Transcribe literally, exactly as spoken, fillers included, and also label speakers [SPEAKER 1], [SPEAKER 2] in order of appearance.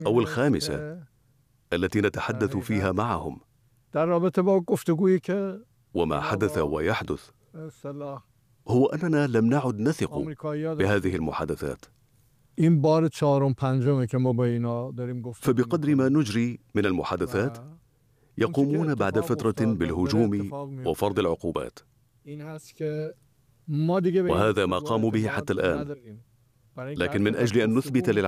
[SPEAKER 1] أو الخامسة التي نتحدث فيها معهم. وما حدث ويحدث هو أننا لم نعد نثق بهذه المحادثات. فبقدر ما نجري من المحادثات يقومون بعد فترة بالهجوم وفرض العقوبات، وهذا ما قاموا به حتى الآن. لكن من أجل أن نثبت للعالم